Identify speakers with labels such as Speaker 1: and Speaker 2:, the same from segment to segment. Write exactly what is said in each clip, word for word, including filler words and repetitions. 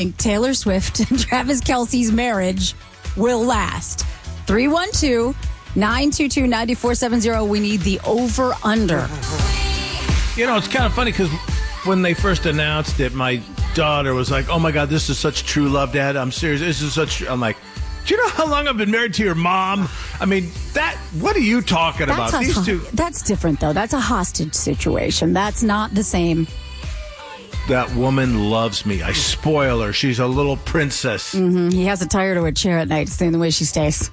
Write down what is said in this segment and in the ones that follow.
Speaker 1: Taylor Swift and Travis Kelce's marriage will last. three one two, nine two two, nine four seven zero. We need the over-under.
Speaker 2: You know, it's kind of funny because when they first announced it, my daughter was like, oh, my God, this is such true love, Dad. I'm serious. This is such... I'm like... Do you know how long I've been married to your mom? I mean, that. What are you talking
Speaker 1: That's
Speaker 2: about?
Speaker 1: a,
Speaker 2: These two.
Speaker 1: That's different, though. That's a hostage situation. That's not the same.
Speaker 2: That woman loves me. I spoil her. She's a little princess.
Speaker 1: Mm-hmm. He has to tie her to a chair at night to stay in the way she stays.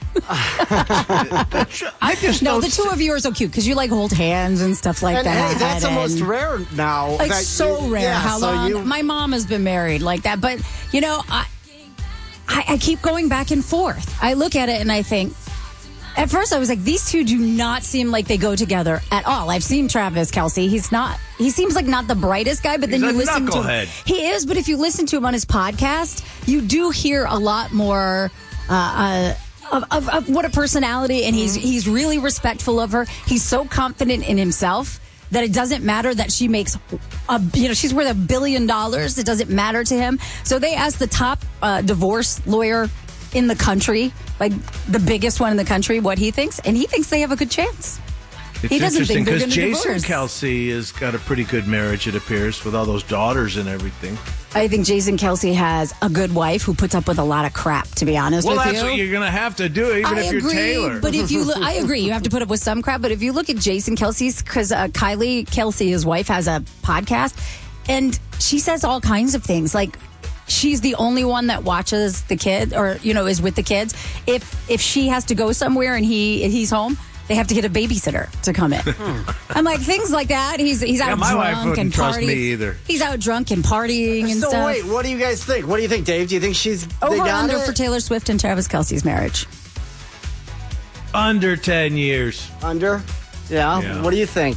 Speaker 2: I just
Speaker 1: no,
Speaker 2: don't
Speaker 1: the two of you are so cute because you like hold hands and stuff like
Speaker 3: and,
Speaker 1: that.
Speaker 3: Hey, that's
Speaker 1: and
Speaker 3: almost rare now.
Speaker 1: Like
Speaker 3: that
Speaker 1: so
Speaker 3: you,
Speaker 1: rare.
Speaker 3: Yeah,
Speaker 1: How
Speaker 3: so
Speaker 1: long?
Speaker 3: You...
Speaker 1: My mom has been married like that, but you know, I. I, I keep going back and forth. I look at it and I think, at first I was like, these two do not seem like they go together at all. I've seen Travis Kelce. He's not, he seems like not the brightest guy, but then
Speaker 2: He's
Speaker 1: you
Speaker 2: a
Speaker 1: listen to
Speaker 2: knucklehead.
Speaker 1: him. He is, but if you listen to him on his podcast, you do hear a lot more, uh, uh, Of, of, of what a personality, and he's he's really respectful of her. He's so confident in himself that it doesn't matter that she makes a, you know, she's worth a billion dollars. It doesn't matter to him. So they asked the top uh, divorce lawyer in the country, like the biggest one in the country, what he thinks, and he thinks they have a good chance.
Speaker 2: It's
Speaker 1: he doesn't
Speaker 2: interesting
Speaker 1: think they're
Speaker 2: because
Speaker 1: going to
Speaker 2: Jason
Speaker 1: divorce.
Speaker 2: Kelce has got a pretty good marriage, it appears, with all those daughters and everything.
Speaker 1: I think Jason Kelce has a good wife who puts up with a lot of crap, to be honest
Speaker 2: Well,
Speaker 1: with
Speaker 2: that's
Speaker 1: you.
Speaker 2: what you're going to have to do, even
Speaker 1: I
Speaker 2: if you're
Speaker 1: agree,
Speaker 2: Taylor.
Speaker 1: But if you look, I agree, you have to put up with some crap. But if you look at Jason Kelce's, because uh, Kylie Kelce, his wife, has a podcast, and she says all kinds of things. Like, she's the only one that watches the kid, or you know, is with the kids. If if she has to go somewhere and he he's home, they have to get a babysitter to come in. I'm like, things like that. He's he's out
Speaker 2: Yeah, my wife
Speaker 1: drunk
Speaker 2: wouldn't
Speaker 1: and
Speaker 2: trust
Speaker 1: partying.
Speaker 2: me either.
Speaker 1: He's out drunk and partying and
Speaker 3: so
Speaker 1: stuff.
Speaker 3: wait, what do you guys think? What do you think, Dave? Do you think she's they
Speaker 1: Over
Speaker 3: got
Speaker 1: under
Speaker 3: it?
Speaker 1: for Taylor Swift and Travis Kelce's marriage.
Speaker 2: Under ten years.
Speaker 3: Under? Yeah.
Speaker 2: Yeah.
Speaker 3: What do you think?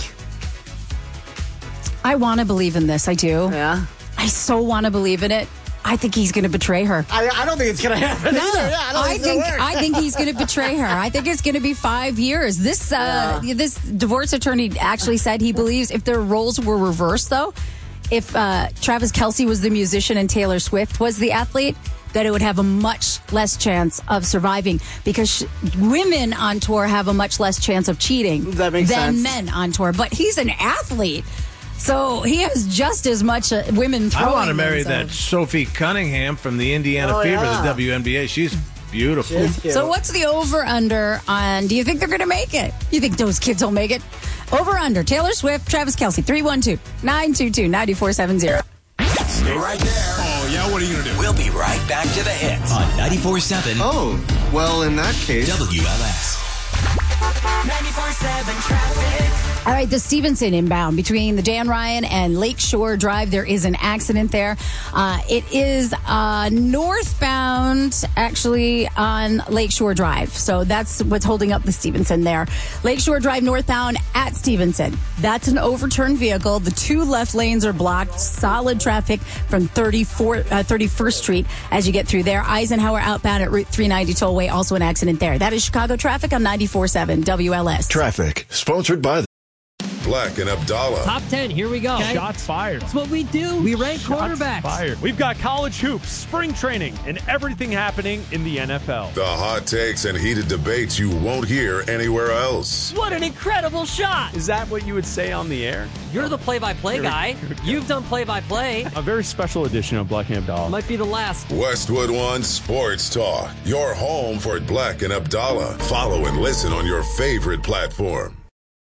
Speaker 1: I want to believe in this. I do.
Speaker 3: Yeah.
Speaker 1: I so want to believe in it. I think he's going to betray her.
Speaker 3: I, I don't think it's going to happen
Speaker 1: No,
Speaker 3: either. Yeah, I don't
Speaker 1: I
Speaker 3: think,
Speaker 1: think
Speaker 3: it's gonna work.
Speaker 1: I think he's going to betray her. I think it's going to be five years. This uh, this divorce attorney actually said he believes if their roles were reversed, though, if uh, Travis Kelce was the musician and Taylor Swift was the athlete, that it would have a much less chance of surviving because sh- women on tour have a much less chance of cheating
Speaker 3: That makes
Speaker 1: than
Speaker 3: sense.
Speaker 1: men on tour. But he's an athlete. So he has just as much uh, women throwing
Speaker 2: I want to marry that
Speaker 1: themselves.
Speaker 2: Sophie Cunningham from the Indiana
Speaker 3: Oh,
Speaker 2: Fever,
Speaker 3: yeah.
Speaker 2: the W N B A. She's beautiful.
Speaker 3: She's cute.
Speaker 1: So what's the over-under on, do you think they're going to make it? You think those kids will make it? Over-under, Taylor Swift, Travis Kelce, three one two, nine two two, nine four seven zero.
Speaker 4: Stay right there.
Speaker 5: Oh, yeah? What are you going to do?
Speaker 4: We'll be right back to the hits on ninety-four point seven
Speaker 6: Oh, well, in that case.
Speaker 4: W L S.
Speaker 7: ninety-four point seven traffic.
Speaker 1: All right, the Stevenson inbound between the Dan Ryan and Lakeshore Drive. There is an accident there. Uh, it is uh, northbound, actually, on Lakeshore Drive. So that's what's holding up the Stevenson there. Lakeshore Drive northbound at Stevenson. That's an overturned vehicle. The two left lanes are blocked. Solid traffic from thirty-four, uh, thirty-first Street as you get through there. Eisenhower outbound at Route three ninety Tollway. Also an accident there. That is Chicago traffic on ninety-four point seven W L S.
Speaker 6: Traffic, sponsored by the
Speaker 8: Black and Abdallah.
Speaker 9: Top ten, here we go.
Speaker 5: Shots fired.
Speaker 9: That's what we do. We rank quarterbacks.
Speaker 5: Fired. We've got college hoops, spring training, and everything happening in the N F L.
Speaker 8: The hot takes and heated debates you won't hear anywhere else.
Speaker 9: What an incredible shot.
Speaker 5: Is that what you would say on the air?
Speaker 9: You're the play-by-play guy. You've done play-by-play.
Speaker 5: A very special edition of Black and Abdallah.
Speaker 9: Might be the last.
Speaker 8: Westwood One Sports Talk. Your home for Black and Abdallah. Follow and listen on your favorite platform.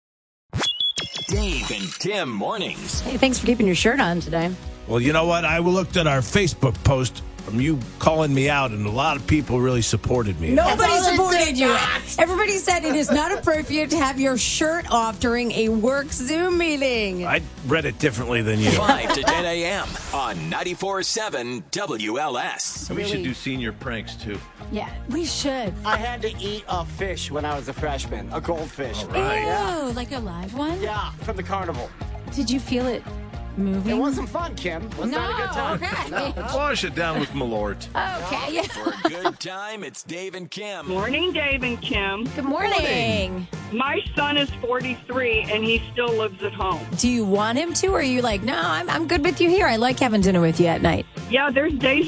Speaker 4: Dave and Tim mornings.
Speaker 10: Hey, thanks for keeping your shirt on today.
Speaker 2: Well, you know what? I looked at our Facebook post from you calling me out, and a lot of people really supported me.
Speaker 1: Nobody
Speaker 3: No, they
Speaker 1: supported
Speaker 3: did
Speaker 1: you.
Speaker 3: not.
Speaker 1: Everybody said it is not appropriate to have your shirt off during a work Zoom meeting.
Speaker 2: I read it differently than you.
Speaker 4: five to ten a.m. on ninety-four point seven W L S.
Speaker 2: We should do senior pranks, too.
Speaker 1: Yeah, we should.
Speaker 3: I had to eat a fish when I was a freshman, a goldfish.
Speaker 1: Ew, like a live one?
Speaker 3: Yeah, from the carnival.
Speaker 1: Did you feel it moving?
Speaker 3: It wasn't fun, Kim. Was
Speaker 1: No,
Speaker 3: not a good time.
Speaker 1: okay.
Speaker 2: Let's wash it down with Malort.
Speaker 1: Okay. Yeah.
Speaker 4: For a good time, it's Dave and Kim.
Speaker 11: Morning, Dave and Kim.
Speaker 1: Good morning.
Speaker 11: My son is forty-three and he still lives at home.
Speaker 1: Do you want him to, or are you like, no, I'm, I'm good with you here. I like having dinner with you at night?
Speaker 11: Yeah, there's days